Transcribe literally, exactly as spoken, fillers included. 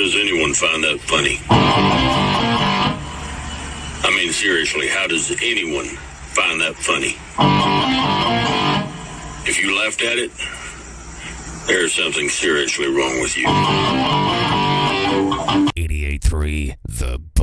does anyone find that funny? I mean, seriously, how does anyone find that funny? If you laughed at it, there's something seriously wrong with you. eighty-eight point three The